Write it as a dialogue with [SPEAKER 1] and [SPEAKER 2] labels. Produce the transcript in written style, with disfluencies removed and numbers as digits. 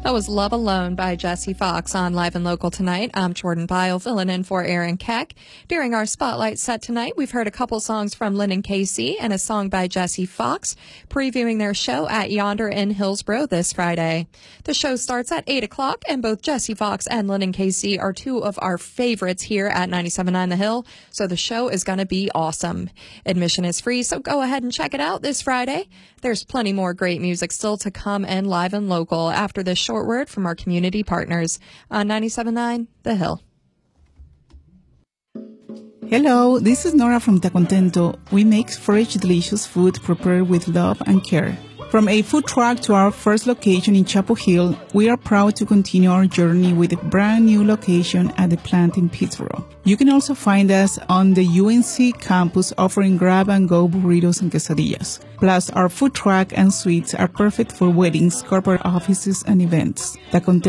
[SPEAKER 1] That was Love Alone by Jesse Fox on Live and Local tonight. I'm Jordan Bile, filling in for Aaron Keck. During our Spotlight set tonight, we've heard a couple songs from Lynn and Casey and a song by Jesse Fox, previewing their show at Yonder in Hillsboro this Friday. The show starts at 8 o'clock, and both Jesse Fox and Lynn and Casey are two of our favorites here at 97.9 The Hill, so the show is going to be awesome. Admission is free, so go ahead and check it out this Friday. There's plenty more great music still to come and Live and Local after this short word from our community partners on 97.9 The Hill.
[SPEAKER 2] Hello, this is Nora from Tacontento. We make fresh, delicious food prepared with love and care. From a food truck to our first location in Chapel Hill, we are proud to continue our journey with a brand new location at the plant in Pittsburgh. You can also find us on the UNC campus offering grab-and-go burritos and quesadillas. Plus, our food truck and suites are perfect for weddings, corporate offices, and events.